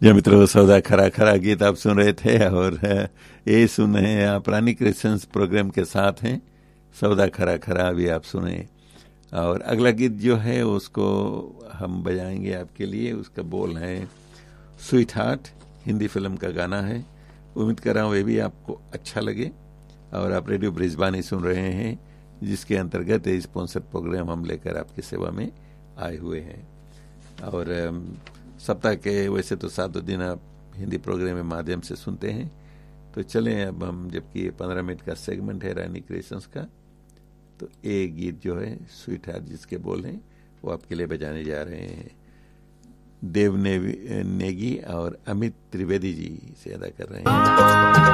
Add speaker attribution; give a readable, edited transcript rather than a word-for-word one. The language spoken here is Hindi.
Speaker 1: जो मित्रों, सौदा खरा खरा गीत आप सुन रहे थे और ये सुन रहे हैं आप रानी क्रिएशंस प्रोग्राम के साथ हैं। सौदा खरा खरा भी आप सुने और अगला गीत जो है उसको हम बजाएंगे आपके लिए। उसका बोल है स्वीट हार्ट, हिंदी फिल्म का गाना है। उम्मीद कर रहा हूँ वे भी आपको अच्छा लगे। और आप रेडियो ब्रिजबानी सुन रहे हैं, जिसके अंतर्गत स्पॉन्सर प्रोग्राम हम लेकर आपकी सेवा में आए हुए हैं। और सप्ताह के वैसे तो 7 दिन आप हिंदी प्रोग्राम के माध्यम से सुनते हैं। तो चलें अब हम, जबकि 15 मिनट का सेगमेंट है रानी क्रिएशंस का, तो एक गीत जो है स्वीट हार्ट जिसके बोल हैं वो आपके लिए बजाने जा रहे हैं। देव नेगी और अमित त्रिवेदी जी से अदा कर रहे हैं।